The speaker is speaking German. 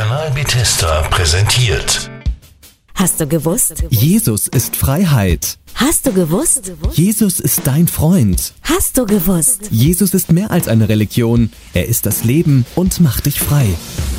Kanal Bethesda präsentiert. Hast du gewusst? Jesus ist Freiheit. Hast du gewusst? Jesus ist dein Freund. Hast du gewusst? Jesus ist mehr als eine Religion. Er ist das Leben und macht dich frei.